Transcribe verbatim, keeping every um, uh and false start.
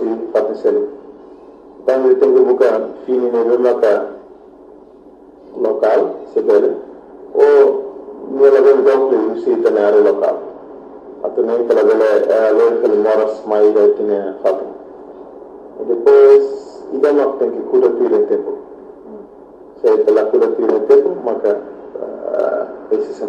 Fatisel tanto tengo buka fini ne maka local sebele o nela ben doble usi tanare local atune kala bele alo fel moras mai da tine fatu e depois ida mak tem que cura tudo tempo se pela cura tudo tempo maka esse